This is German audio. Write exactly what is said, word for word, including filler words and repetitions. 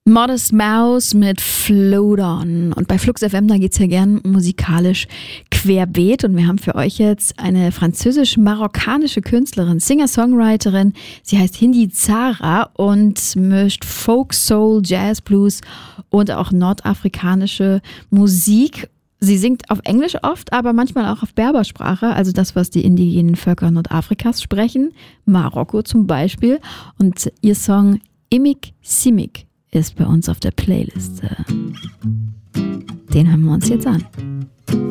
Modest Mouse mit Float On. Und bei Flux F M, da geht's ja gern musikalisch querbeet. Und wir haben für euch jetzt eine französisch-marokkanische Künstlerin, Singer-Songwriterin. Sie heißt Hindi Zara und mischt Folk, Soul, Jazz, Blues und auch nordafrikanische Musik. Sie singt auf Englisch oft, aber manchmal auch auf Berbersprache, also das, was die indigenen Völker Nordafrikas sprechen. Marokko zum Beispiel. Und ihr Song Imik Simik ist bei uns auf der Playlist. Den hören wir uns jetzt an.